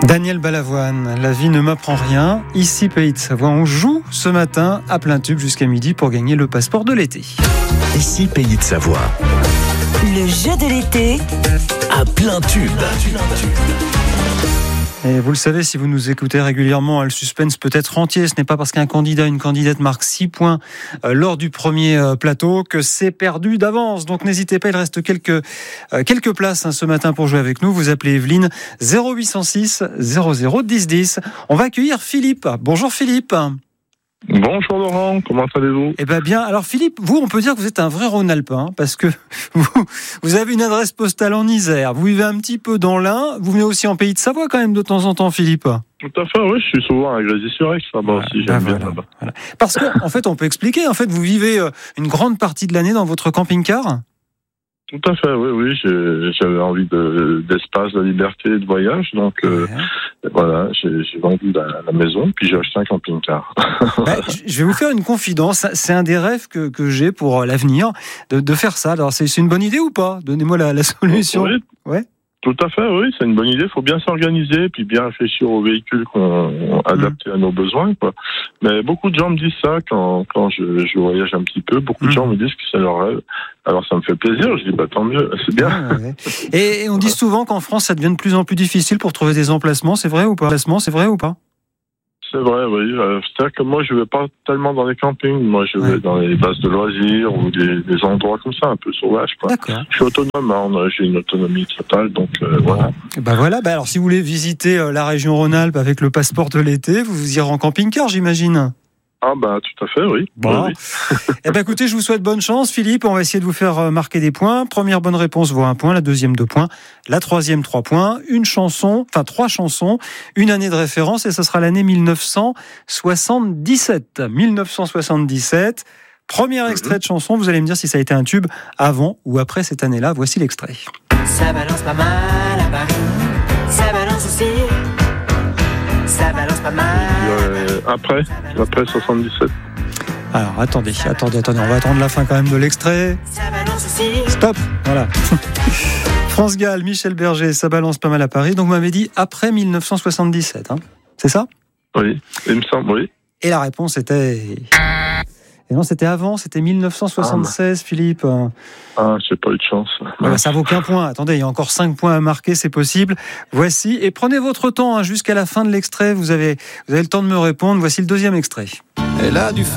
Daniel Balavoine, la vie ne m'apprend rien. Ici, Pays de Savoie, on joue ce matin à plein tube jusqu'à midi pour gagner le passeport de l'été. Ici, Pays de Savoie. Le jeu de l'été À plein tube. Et vous le savez, si vous nous écoutez régulièrement, le suspense peut être entier. Ce n'est pas parce qu'un candidat, une candidate marque 6 points lors du premier plateau que c'est perdu d'avance. Donc n'hésitez pas, il reste quelques places ce matin pour jouer avec nous. Vous appelez Evelyne 0806 00 10 10. On va accueillir Philippe. Bonjour Philippe. Bonjour Laurent, comment allez-vous ? Eh ben bien, alors Philippe, vous, on peut dire que vous êtes un vrai Rhône-Alpin, parce que vous avez une adresse postale en Isère, vous vivez un petit peu dans l'Ain, vous venez aussi en Pays de Savoie quand même de temps en temps, Philippe. Tout à fait, oui, je suis souvent à Grésy-sur-Aix, là-bas aussi, j'aime bien là-bas. Voilà. Parce qu'en fait, on peut expliquer, vous vivez une grande partie de l'année dans votre camping-car ? Tout à fait, oui, j'avais envie d'espace, de liberté et de voyage, donc voilà, j'ai vendu la maison, puis j'ai acheté un camping-car. Je vais vous faire une confidence, c'est un des rêves que j'ai pour l'avenir, de faire ça. Alors c'est une bonne idée ou pas ? Donnez-moi la solution. Oui. Ouais. Tout à fait, oui, c'est une bonne idée. Il faut bien s'organiser, puis bien réfléchir aux véhicules qu'on adaptés à nos besoins, quoi. Mais beaucoup de gens me disent ça quand je voyage un petit peu. Beaucoup de gens me disent que c'est leur rêve. Alors ça me fait plaisir. Je dis tant mieux, c'est bien. Ouais. Et on dit souvent qu'en France, ça devient de plus en plus difficile pour trouver des emplacements. C'est vrai ou pas ? C'est vrai, oui. C'est-à-dire que moi, je ne vais pas tellement dans les campings. Moi, je vais dans les bases de loisirs ou des endroits comme ça, un peu sauvages, quoi. D'accord. Je suis autonome, j'ai une autonomie totale, donc voilà. Voilà. Alors, si vous voulez visiter la région Rhône-Alpes avec le passeport de l'été, vous irez en camping-car, j'imagine. Ah tout à fait, oui. Bon. Oui. Écoutez, je vous souhaite bonne chance, Philippe. On va essayer de vous faire marquer des points. Première bonne réponse vaut 1 point, la deuxième 2 points, la troisième 3 points, 3 chansons, une année de référence et ce sera l'année 1977. 1977. Premier extrait de chanson, vous allez me dire si ça a été un tube avant ou après cette année-là. Voici l'extrait. Ça balance pas mal à Paris. Ça balance aussi. Ça balance pas mal. Après 77. Alors, attendez, on va attendre la fin quand même de l'extrait. Ça balance aussi. Stop, voilà. France Gall, Michel Berger, ça balance pas mal à Paris. Donc, vous m'avez dit après 1977, c'est ça ? Oui, il me semble, oui. Et la réponse était... Et non, c'était avant, c'était 1976, Philippe. J'ai pas eu de chance. Ça vaut qu'un point. Attendez, il y a encore 5 points à marquer, c'est possible. Voici, et prenez votre temps jusqu'à la fin de l'extrait. Vous avez le temps de me répondre. Voici le deuxième extrait. Elle a du